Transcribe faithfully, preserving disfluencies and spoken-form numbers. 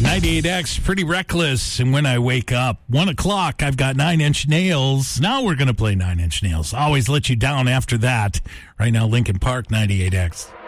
ninety-eight X, Pretty Reckless, and When I Wake Up. One o'clock, I've got Nine Inch Nails. Now we're going to play Nine Inch Nails. Always let you down after that. Right now, Linkin Park, ninety-eight X.